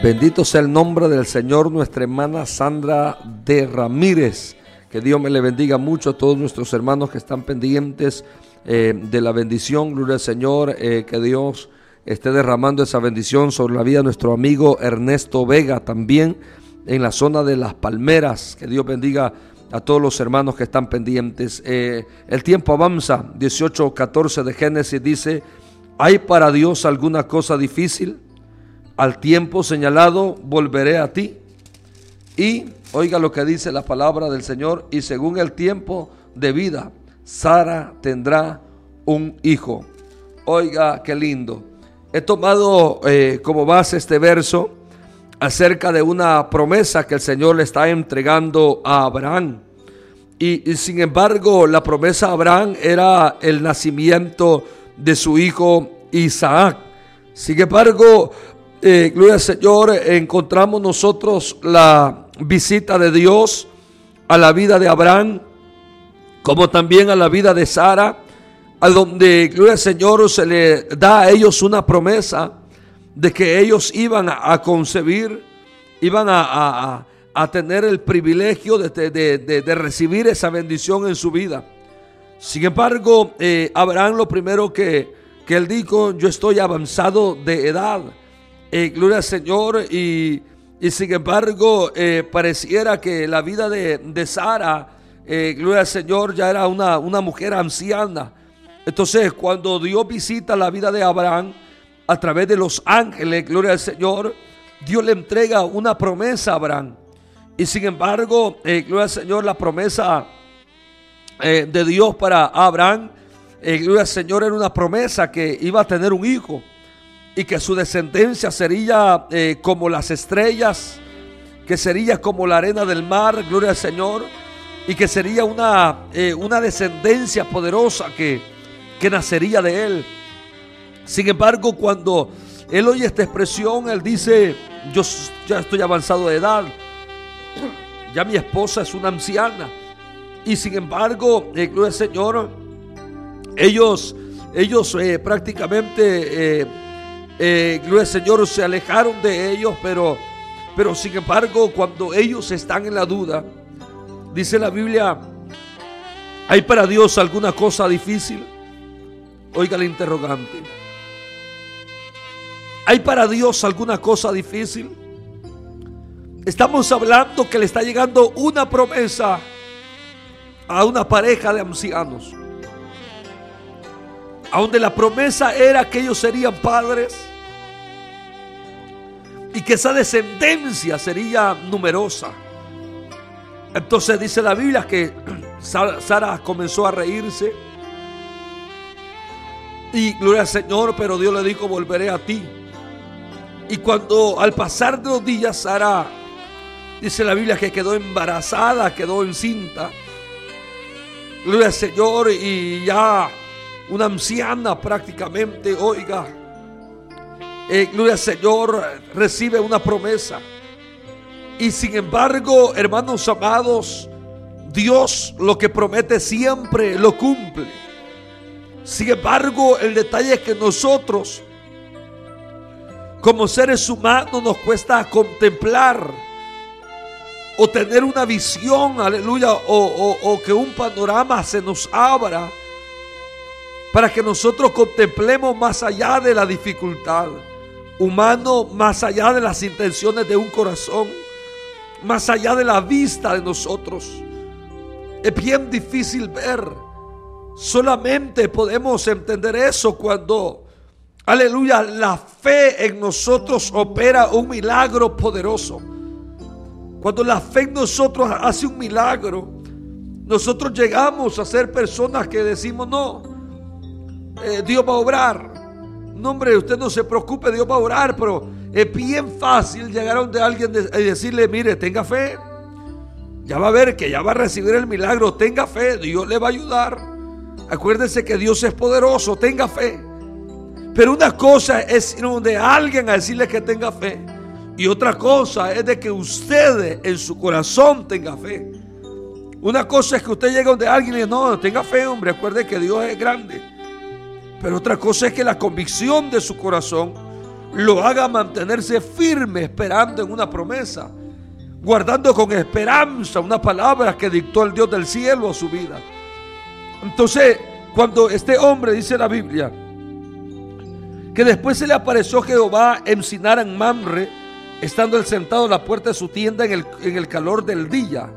Bendito sea el nombre del Señor, nuestra hermana Sandra de Ramírez. Que Dios me le bendiga mucho a todos nuestros hermanos que están pendientes de la bendición. Gloria al Señor, que Dios esté derramando esa bendición sobre la vida de nuestro amigo Ernesto Vega, también en la zona de Las Palmeras. Que Dios bendiga a todos los hermanos que están pendientes. El tiempo avanza. 18:14 de Génesis dice: ¿hay para Dios alguna cosa difícil? Al tiempo señalado volveré a ti. Y oiga lo que dice la palabra del Señor: y según el tiempo de vida, Sara tendrá un hijo. Oiga qué lindo. He tomado como base este verso acerca de una promesa que el Señor le está entregando a Abraham. Y sin embargo, la promesa a Abraham era el nacimiento de su hijo Isaac. Sin embargo, gloria al Señor, encontramos nosotros la visita de Dios a la vida de Abraham, como también a la vida de Sara, a donde, gloria al Señor, se le da a ellos una promesa de que ellos iban a concebir, iban a tener el privilegio de recibir esa bendición en su vida. Sin embargo, Abraham, lo primero que él dijo: yo estoy avanzado de edad. Gloria al Señor. Y sin embargo, pareciera que la vida de Sara, gloria al Señor, ya era una mujer anciana. Entonces, cuando Dios visita la vida de Abraham a través de los ángeles, gloria al Señor, Dios le entrega una promesa a Abraham. Y sin embargo, gloria al Señor, la promesa de Dios para Abraham, gloria al Señor, era una promesa que iba a tener un hijo y que su descendencia sería como las estrellas, que sería como la arena del mar, gloria al Señor, y que sería una descendencia poderosa que nacería de él. Sin embargo, cuando él oye esta expresión, él dice: yo ya estoy avanzado de edad, ya mi esposa es una anciana. Y sin embargo, gloria al Señor, ellos prácticamente, gloria al Señor, se alejaron de ellos, pero sin embargo, cuando ellos están en la duda, dice la Biblia: ¿hay para Dios alguna cosa difícil? Oiga el interrogante. ¿Hay para Dios alguna cosa difícil? Estamos hablando que le está llegando una promesa a una pareja de ancianos, a donde la promesa era que ellos serían padres y que esa descendencia sería numerosa. Entonces dice la Biblia que Sara comenzó a reírse. Y gloria al Señor, pero Dios le dijo: volveré a ti. Y cuando al pasar de los días, Sara, dice la Biblia, que quedó embarazada, quedó encinta. Gloria al Señor, y ya una anciana prácticamente, oiga, gloria al Señor, recibe una promesa. Y sin embargo, hermanos amados, Dios lo que promete siempre lo cumple. Sin embargo, el detalle es que nosotros, como seres humanos, nos cuesta contemplar o tener una visión, aleluya, o que un panorama se nos abra para que nosotros contemplemos más allá de la dificultad humano, más allá de las intenciones de un corazón, más allá de la vista de nosotros. Es bien difícil ver. Solamente podemos entender eso cuando, aleluya, la fe en nosotros opera un milagro poderoso. Cuando la fe en nosotros hace un milagro, nosotros llegamos a ser personas que decimos: no, Dios va a obrar. No, hombre, usted no se preocupe, Dios va a obrar. Pero es bien fácil llegar a donde alguien y decirle: mire, tenga fe, ya va a ver que ya va a recibir el milagro, tenga fe, Dios le va a ayudar. Acuérdense que Dios es poderoso, tenga fe. Pero una cosa es ir donde alguien a decirle que tenga fe, y otra cosa es de que usted en su corazón tenga fe. Una cosa es que usted llegue donde alguien y dice: no, tenga fe, hombre, acuerde que Dios es grande. Pero otra cosa es que la convicción de su corazón lo haga mantenerse firme, esperando en una promesa, guardando con esperanza una palabra que dictó el Dios del cielo a su vida. Entonces, cuando este hombre, dice la Biblia, que después se le apareció Jehová en Sinar en Mamre, estando él sentado en la puerta de su tienda en el calor del día,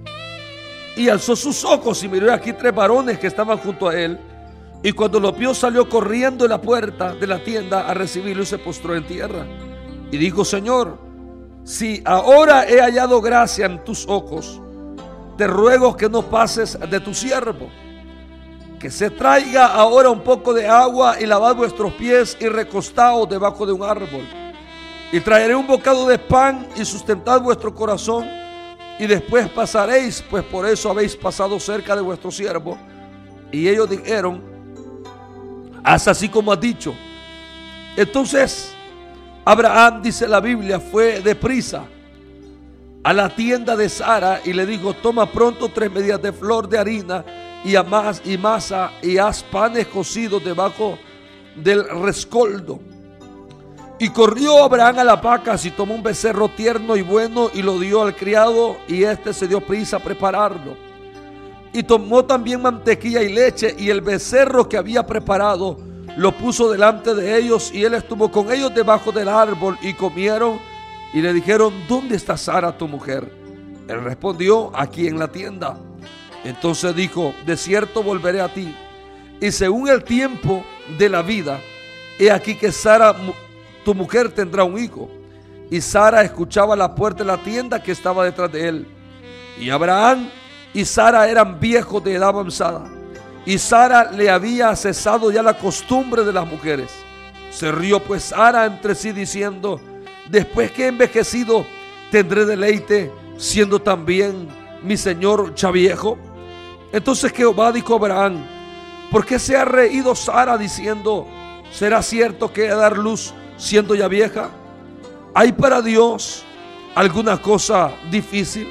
y alzó sus ojos y miró aquí 3 varones que estaban junto a él, y cuando los vio salió corriendo en la puerta de la tienda a recibirlo y se postró en tierra y dijo: Señor, si ahora he hallado gracia en tus ojos, te ruego que no pases de tu siervo, que se traiga ahora un poco de agua y lavad vuestros pies y recostaos debajo de un árbol, y traeré un bocado de pan y sustentad vuestro corazón, y después pasaréis, pues por eso habéis pasado cerca de vuestro siervo. Y ellos dijeron: haz así como has dicho. Entonces Abraham, dice la Biblia, fue deprisa a la tienda de Sara y le dijo: toma pronto 3 medidas de flor de harina y masa, y haz panes cocidos debajo del rescoldo. Y corrió Abraham a las vacas y tomó un becerro tierno y bueno y lo dio al criado, y éste se dio prisa a prepararlo. Y tomó también mantequilla y leche, y el becerro que había preparado lo puso delante de ellos, y él estuvo con ellos debajo del árbol, y comieron. Y le dijeron: ¿dónde está Sara tu mujer? Él respondió: aquí en la tienda. Entonces dijo: de cierto volveré a ti, y según el tiempo de la vida, he aquí que Sara tu mujer tendrá un hijo. Y Sara escuchaba la puerta de la tienda que estaba detrás de él. Y Abraham y Sara eran viejos de edad avanzada, y Sara le había cesado ya la costumbre de las mujeres. Se rió pues Sara entre sí diciendo: después que he envejecido tendré deleite, siendo también mi señor ya viejo. Entonces Jehová dijo a Abraham: ¿por qué se ha reído Sara diciendo: será cierto que he de dar luz siendo ya vieja? ¿Hay para Dios alguna cosa difícil?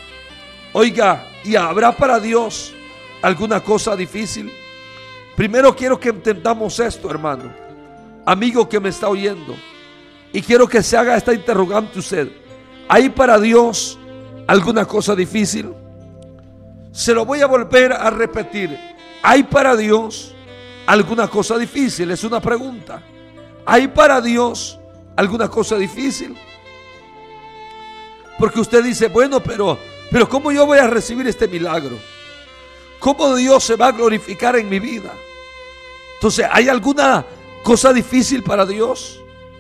Oiga, ¿y habrá para Dios alguna cosa difícil? Primero quiero que entendamos esto, hermano, amigo que me está oyendo, y quiero que se haga esta interrogante usted: ¿hay para Dios alguna cosa difícil? Se lo voy a volver a repetir: ¿hay para Dios alguna cosa difícil? Es una pregunta. ¿Hay para Dios alguna cosa difícil? Porque usted dice: bueno, pero ¿cómo yo voy a recibir este milagro? ¿Cómo Dios se va a glorificar en mi vida? Entonces, ¿hay alguna cosa difícil para Dios?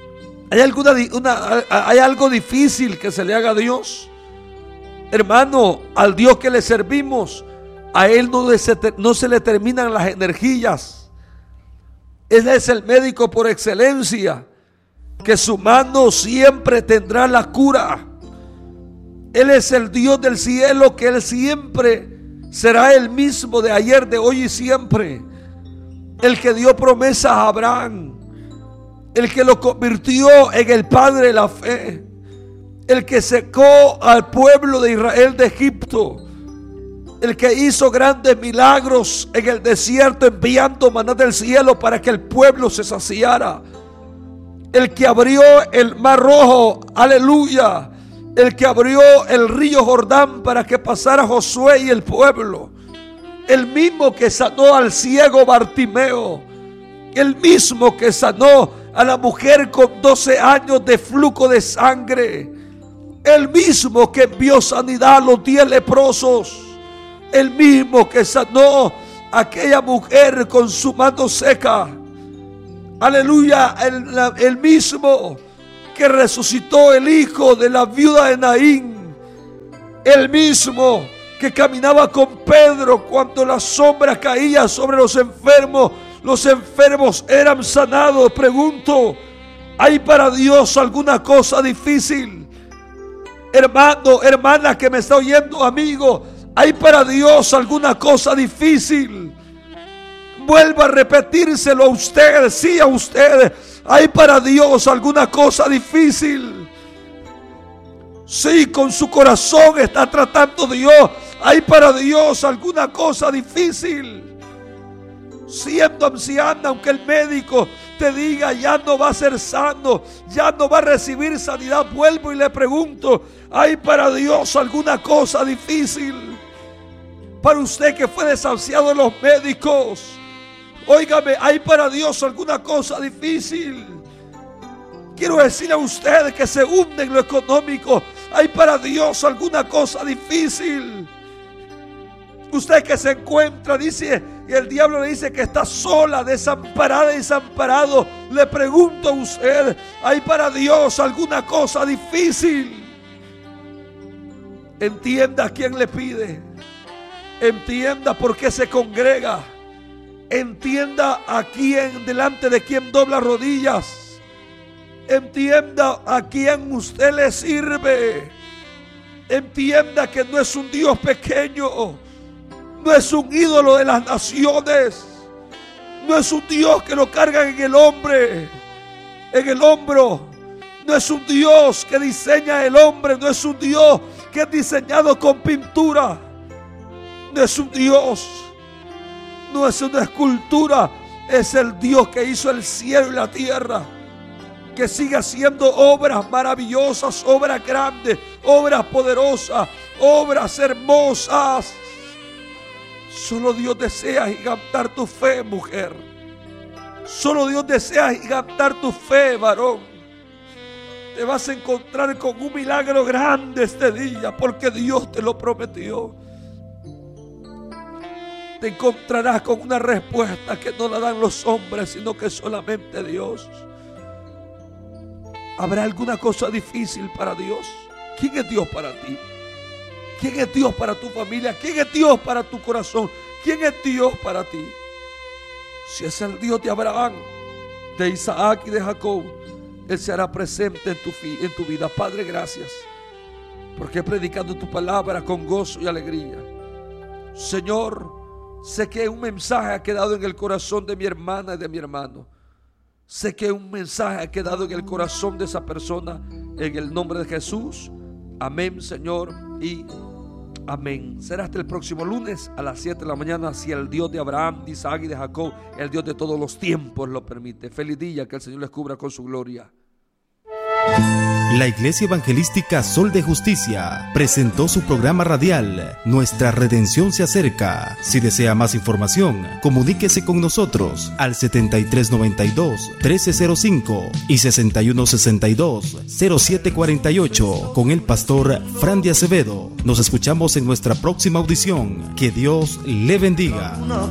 ¿Hay algo difícil que se le haga a Dios? Hermano, al Dios que le servimos, a Él no se le terminan las energías. Él es el médico por excelencia, que su mano siempre tendrá la cura. Él es el Dios del cielo, que Él siempre será el mismo de ayer, de hoy y siempre. El que dio promesa a Abraham, el que lo convirtió en el padre de la fe, el que secó al pueblo de Israel de Egipto, el que hizo grandes milagros en el desierto enviando maná del cielo para que el pueblo se saciara, el que abrió el mar rojo, aleluya, el que abrió el río Jordán para que pasara Josué y el pueblo, el mismo que sanó al ciego Bartimeo, el mismo que sanó a la mujer con 12 años de flujo de sangre, el mismo que envió sanidad a los 10 leprosos, el mismo que sanó a aquella mujer con su mano seca, aleluya, el mismo que resucitó el hijo de la viuda de Naín, el mismo que caminaba con Pedro cuando la sombra caía sobre los enfermos eran sanados. Pregunto: ¿hay para Dios alguna cosa difícil? Hermano, hermana que me está oyendo, amigo, ¿hay para Dios alguna cosa difícil? Vuelva a repetírselo a usted, sí, a usted. ¿Hay para Dios alguna cosa difícil? Sí, con su corazón está tratando Dios. ¿Hay para Dios alguna cosa difícil? siendo anciana, aunque el médico te diga ya no va a ser sano, ya no va a recibir sanidad, vuelvo y le pregunto, ¿hay para Dios alguna cosa difícil? Para usted que fue desahuciado de los médicos, óigame, ¿hay para Dios alguna cosa difícil? Quiero decirle a usted que se hunde en lo económico, ¿hay para Dios alguna cosa difícil? Usted que se encuentra, dice, y el diablo le dice que está sola, desamparada y desamparado, le pregunto a usted, ¿hay para Dios alguna cosa difícil? Entienda a quién le pide, entienda por qué se congrega, entienda a quién, delante de quién dobla rodillas, entienda a quién usted le sirve, entienda que no es un Dios pequeño, no es un ídolo de las naciones, no es un Dios que lo cargan en el hombre, en el hombro, no es un Dios que diseña el hombre, no es un Dios que es diseñado con pintura, no es un Dios, no es una escultura, es el Dios que hizo el cielo y la tierra, que sigue haciendo obras maravillosas, obras grandes, obras poderosas, obras hermosas. Solo Dios desea gigantar tu fe, mujer. Solo Dios desea gigantar tu fe, varón. Te vas a encontrar con un milagro grande este día, porque Dios te lo prometió. Te encontrarás con una respuesta que no la dan los hombres, sino que solamente Dios. ¿Habrá alguna cosa difícil para Dios? ¿Quién es Dios para ti? ¿Quién es Dios para tu familia? ¿Quién es Dios para tu corazón? ¿Quién es Dios para ti? Si es el Dios de Abraham, de Isaac y de Jacob, Él se hará presente en tu vida. Padre, gracias, porque he predicado tu palabra con gozo y alegría. Señor, sé que un mensaje ha quedado en el corazón de mi hermana y de mi hermano. Sé que un mensaje ha quedado en el corazón de esa persona. En el nombre de Jesús. Amén, Señor, y amén. Será hasta el próximo lunes a las 7 de la mañana, si el Dios de Abraham, de Isaac y de Jacob, el Dios de todos los tiempos, lo permite. Feliz día, que el Señor les cubra con su gloria. La Iglesia Evangelística Sol de Justicia presentó su programa radial Nuestra Redención se acerca. Si desea más información, comuníquese con nosotros al 7392-1305 y 6162-0748 con el pastor Fran de Acevedo. Nos escuchamos en nuestra próxima audición. Que Dios le bendiga.